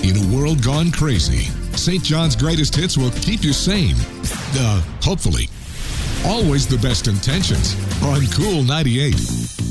In a world gone crazy, St. John's Greatest Hits will keep you sane. Hopefully. Always the best intentions on Cool 98.